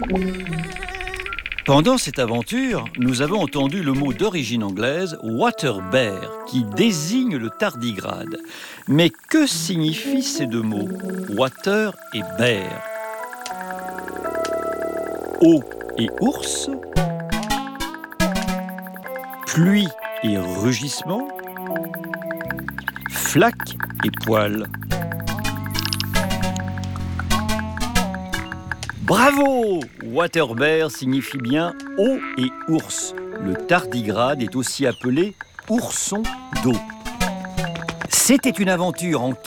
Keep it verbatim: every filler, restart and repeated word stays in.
Pendant cette aventure, nous avons entendu le mot d'origine anglaise « water bear » qui désigne le tardigrade. Mais que signifient ces deux mots, water et bear? Eau et ours? Pluie et rugissement? Flaque et poil? Bravo! Water bear signifie bien eau et ours. Le tardigrade est aussi appelé ourson d'eau. C'était une aventure en